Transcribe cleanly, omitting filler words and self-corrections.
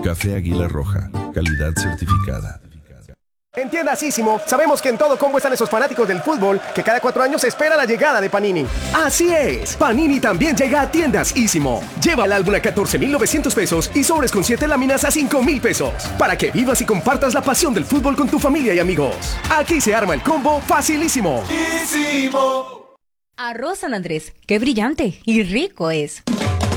Café Águila Roja, calidad certificada. En Tiendas Ísimo, sabemos que en todo combo están esos fanáticos del fútbol que cada 4 años espera la llegada de Panini. Así es, Panini también llega a Tiendas Ísimo. Lleva el álbum a 14,900 pesos y sobres con 7 láminas a 5,000 pesos. Para que vivas y compartas la pasión del fútbol con tu familia y amigos. Aquí se arma el combo facilísimo. Arroz San Andrés, qué brillante y rico es.